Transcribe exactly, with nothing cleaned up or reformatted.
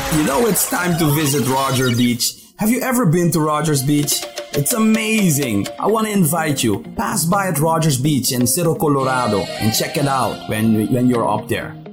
You know it's time to visit Roger Beach. Have you ever been to Rogers Beach? It's amazing. I want to invite you. Pass by at Rogers Beach in Cerro Colorado and check it out when, when you're up there.